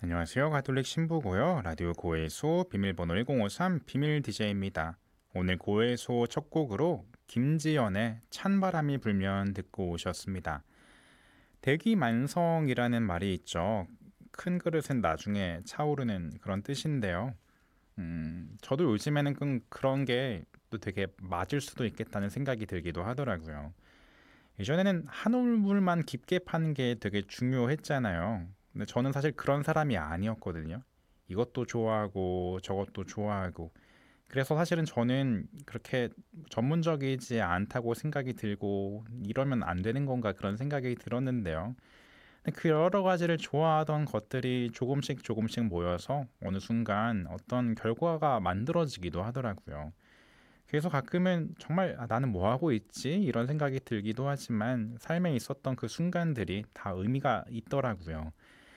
안녕하세요. 가톨릭 신부고요. 라디오 고해소 비밀번호 1053 비밀 DJ입니다. 오늘 고해소 첫 곡으로 김지연의 찬바람이 불면 듣고 오셨습니다. 대기만성이라는 말이 있죠. 큰 그릇은 나중에 차오르는 그런 뜻인데요. 저도 요즘에는 그런 게 또 되게 맞을 수도 있겠다는 생각이 들기도 하더라고요. 예전에는 한 올물만 깊게 파는 게 되게 중요했잖아요. 근데 저는 사실 그런 사람이 아니었거든요. 이것도 좋아하고 저것도 좋아하고. 그래서 사실은 저는 그렇게 전문적이지 않다고 생각이 들고 이러면 안 되는 건가 그런 생각이 들었는데요. 근데 그 여러 가지를 좋아하던 것들이 조금씩 조금씩 모여서 어느 순간 어떤 결과가 만들어지기도 하더라고요. 그래서 가끔은 정말 '아 나는 뭐 하고 있지?' 이런 생각이 들기도 하지만 삶에 있었던 그 순간들이 다 의미가 있더라고요.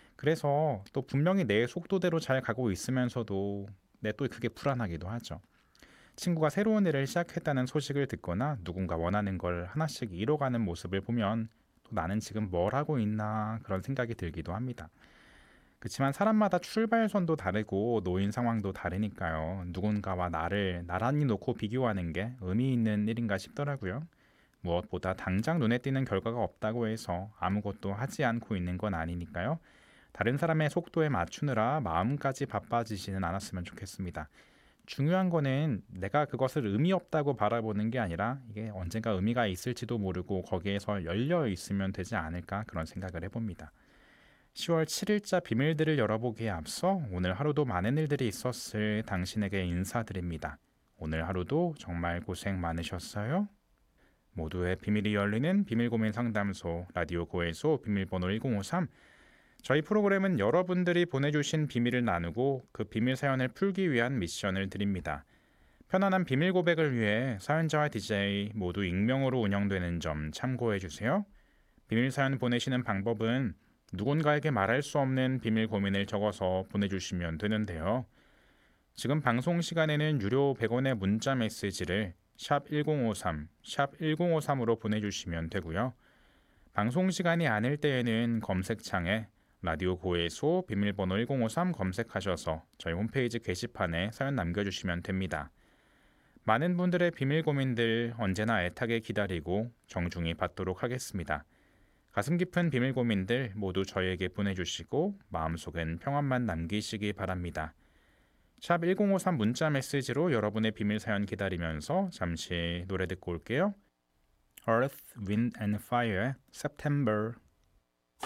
그래서 또 분명히 내 속도대로 잘 가고 있으면서도 또 그게 불안하기도 하죠. 친구가 새로운 일을 시작했다는 소식을 듣거나 누군가 원하는 걸 하나씩 이뤄가는 모습을 보면 또 '나는 지금 뭘 하고 있나?' 그런 생각이 들기도 합니다. 그치만 사람마다 출발선도 다르고 놓인 상황도 다르니까요. 누군가와 나를 나란히 놓고 비교하는 게 의미 있는 일인가 싶더라고요. 무엇보다 당장 눈에 띄는 결과가 없다고 해서 아무것도 하지 않고 있는 건 아니니까요. 다른 사람의 속도에 맞추느라 마음까지 바빠지지는 않았으면 좋겠습니다. 중요한 거는 내가 그것을 의미 없다고 바라보는 게 아니라 이게 언젠가 의미가 있을지도 모르고 거기에서 열려 있으면 되지 않을까 그런 생각을 해봅니다. 10월 7일자 비밀들을 열어보기에 앞서 오늘 하루도 많은 일들이 있었을 당신에게 인사드립니다. 오늘 하루도 정말 고생 많으셨어요. 모두의 비밀이 열리는 비밀고민 상담소 라디오 고해소 비밀번호 1053. 저희 프로그램은 여러분들이 보내주신 비밀을 나누고 그 비밀 사연을 풀기 위한 미션을 드립니다. 편안한 비밀 고백을 위해 사연자와 DJ 모두 익명으로 운영되는 점 참고해 주세요. 비밀 사연 보내시는 방법은 누군가에게 말할 수 없는 비밀 고민을 적어서 보내주시면 되는데요. 지금 방송 시간에는 유료 100원의 문자 메시지를 샵 1053, 샵 1053으로 보내주시면 되고요. 방송 시간이 아닐 때에는 검색창에 라디오 고해소 비밀번호 1053 검색하셔서 저희 홈페이지 게시판에 사연 남겨주시면 됩니다. 많은 분들의 비밀 고민들 언제나 애타게 기다리고 정중히 받도록 하겠습니다. 가슴 깊은 비밀 고민들 모두 저희에게 보내주시고 마음속엔 평안만 남기시기 바랍니다. 샵 1053 문자 메시지로 여러분의 비밀 사연 기다리면서 잠시 노래 듣고 올게요. Earth, Wind and Fire의 September.